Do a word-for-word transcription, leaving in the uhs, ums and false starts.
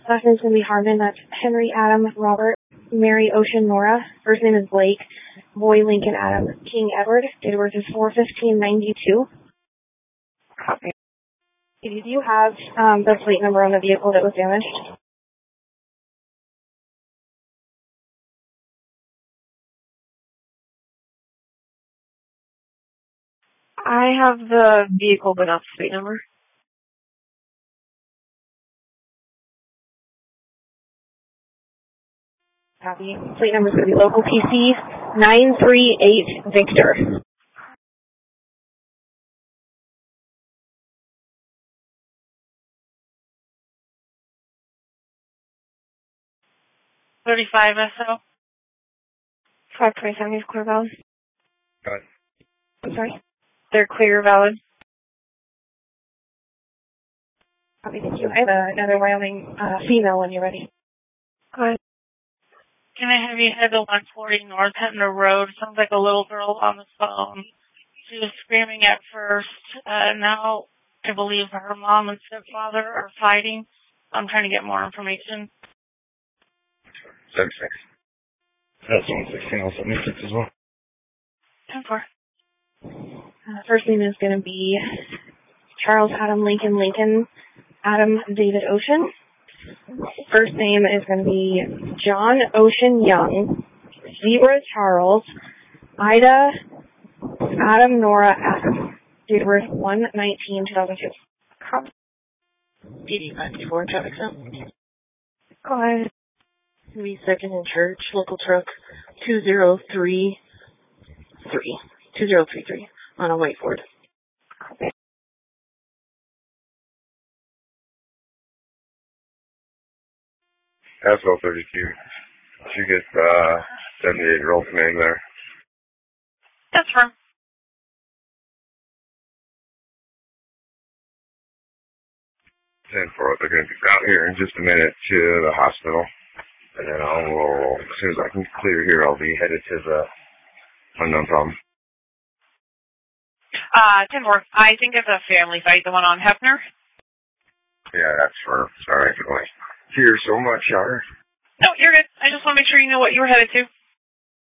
Last name's going to be Harmon. That's Henry Adam Robert Mary Ocean Nora. First name is Blake. Boy Lincoln Adam King Edward. Date of birth is four fifteen ninety-two. Copy. Do you have um, the plate number on the vehicle that was damaged? I have the vehicle, but not the plate number. Copy. Plate number is going to be local P C nine three eight Victor. thirty-five S O. five twenty-seven is clear valid. Go ahead. I'm sorry? They're clear valid. Copy, thank you. I have uh, another Wyoming uh, female when you're ready. Go ahead. Can I have you head to one forty North Hetner Road? Sounds like a little girl on the phone. She was screaming at first. Uh, now I believe her mom and stepfather are fighting. I'm trying to get more information. seventy-six. That's one sixteen, I'll seventy-six as well. ten four. Uh, first name is going to be Charles Adam Lincoln Lincoln Adam David Ocean. First name is going to be John Ocean Young, Zebra Charles, Ida Adam Nora Adam. Date of birth one nineteen two thousand two. Copy. eighty-five before traffic stop. Go ahead. Louis Second and Church, local truck two zero three three. two zero three three on a white Ford. Copy. Asphalt thirty-two. She gets uh seventy-eight-year-old name there. That's firm. ten four. They're going to be out here in just a minute to the hospital. And then I'll, as soon as I can clear here, I'll be headed to the unknown problem. Uh, ten four. I think it's a family fight, the one on Hefner. Yeah, that's for, sorry for the hear so much, Shar. No, you're good. I just want to make sure you know what you were headed to.